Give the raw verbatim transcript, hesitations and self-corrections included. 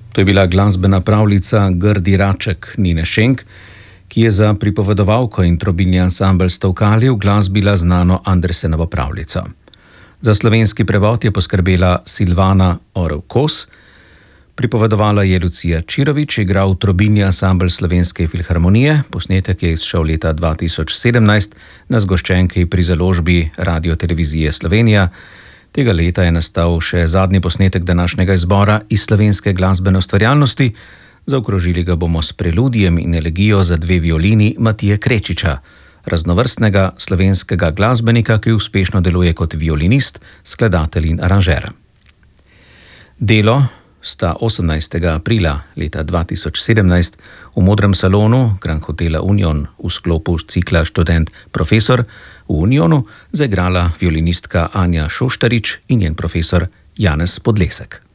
To je bila glasbena pravljica Grdi raček Nine Šenk, ki je za pripovedovalko in trobilni ansambel Stovkali uglasbila znano Andersenovo pravljico. Za slovenski prevod je poskrbela Silvana Orel Kos, pripovedovala je Lucija Čirović, igral trobilni ansambel Slovenske filharmonije, posnetek je izšel leta dva tisoč sedemnajst na zgoščenki pri založbi Radiotelevizije Slovenija. Tega leta je nastal še zadnji posnetek današnjega izbora iz slovenske glasbene ustvarjalnosti. Zaokrožili ga bomo s preludijem in elegijo za dve violini Matije Krečiča, raznovrstnega slovenskega glasbenika, ki uspešno deluje kot violinist, skladatelj in aranžer. Delo sta osemnajstega aprila leta dva tisoč sedemnajst v Modrem salonu Grand Hotela Union v sklopu cikla Študent profesor v Unionu zaigrala violinistka Anja Šoštarič in njen profesor Janez Podlesek.